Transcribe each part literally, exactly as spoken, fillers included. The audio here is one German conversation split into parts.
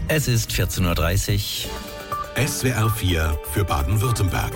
Es ist vierzehn Uhr dreißig. S W R vier für Baden-Württemberg.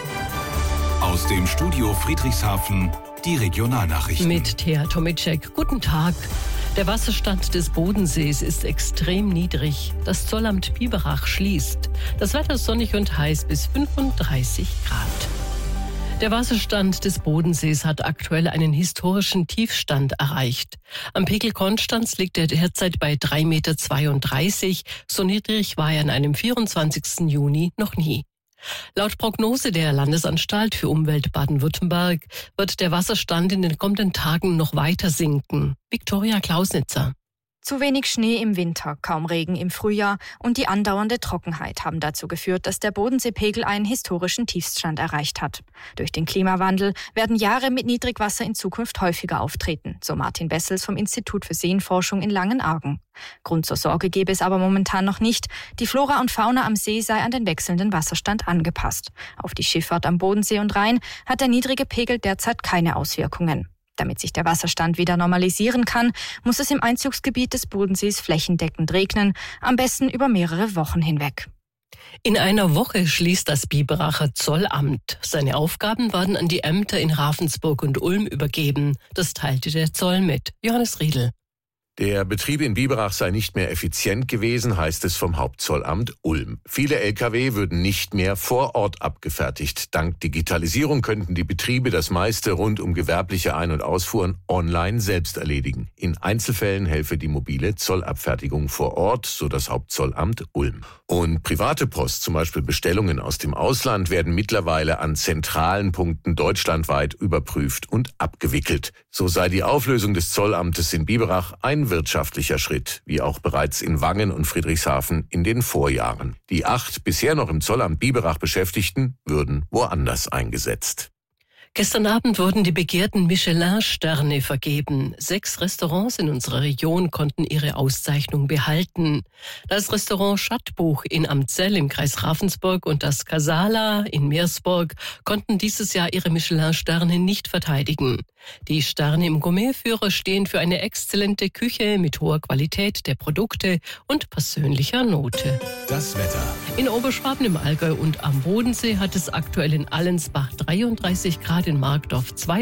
Aus dem Studio Friedrichshafen die Regionalnachrichten. Mit Thea Tomicek. Guten Tag. Der Wasserstand des Bodensees ist extrem niedrig. Das Zollamt Biberach schließt. Das Wetter ist sonnig und heiß bis fünfunddreißig Grad. Der Wasserstand des Bodensees hat aktuell einen historischen Tiefstand erreicht. Am Pegel Konstanz liegt er derzeit bei drei Komma zweiunddreißig Meter. So niedrig war er an einem vierundzwanzigsten Juni noch nie. Laut Prognose der Landesanstalt für Umwelt Baden-Württemberg wird der Wasserstand in den kommenden Tagen noch weiter sinken. Viktoria Klausnitzer. Zu wenig Schnee im Winter, kaum Regen im Frühjahr und die andauernde Trockenheit haben dazu geführt, dass der Bodenseepegel einen historischen Tiefstand erreicht hat. Durch den Klimawandel werden Jahre mit Niedrigwasser in Zukunft häufiger auftreten, so Martin Bessels vom Institut für Seenforschung in Langenargen. Grund zur Sorge gebe es aber momentan noch nicht. Die Flora und Fauna am See sei an den wechselnden Wasserstand angepasst. Auf die Schifffahrt am Bodensee und Rhein hat der niedrige Pegel derzeit keine Auswirkungen. Damit sich der Wasserstand wieder normalisieren kann, muss es im Einzugsgebiet des Bodensees flächendeckend regnen, am besten über mehrere Wochen hinweg. In einer Woche schließt das Biberacher Zollamt. Seine Aufgaben werden an die Ämter in Ravensburg und Ulm übergeben. Das teilte der Zoll mit. Johannes Riedl. Der Betrieb in Biberach sei nicht mehr effizient gewesen, heißt es vom Hauptzollamt Ulm. Viele L K W würden nicht mehr vor Ort abgefertigt. Dank Digitalisierung könnten die Betriebe das meiste rund um gewerbliche Ein- und Ausfuhren online selbst erledigen. In Einzelfällen helfe die mobile Zollabfertigung vor Ort, so das Hauptzollamt Ulm. Und private Post, zum Beispiel Bestellungen aus dem Ausland, werden mittlerweile an zentralen Punkten deutschlandweit überprüft und abgewickelt. So sei die Auflösung des Zollamtes in Biberach ein wirtschaftlicher Schritt, wie auch bereits in Wangen und Friedrichshafen in den Vorjahren. Die acht bisher noch im Zollamt Biberach Beschäftigten würden woanders eingesetzt. Gestern Abend wurden die begehrten Michelin-Sterne vergeben. Sechs Restaurants in unserer Region konnten ihre Auszeichnung behalten. Das Restaurant Schattbuch in Amzell im Kreis Ravensburg und das Casala in Meersburg konnten dieses Jahr ihre Michelin-Sterne nicht verteidigen. Die Sterne im Gourmetführer stehen für eine exzellente Küche mit hoher Qualität der Produkte und persönlicher Note. Das Wetter. In Oberschwaben im Allgäu und am Bodensee hat es aktuell in Allensbach dreiunddreißig Grad, in Markdorf zwei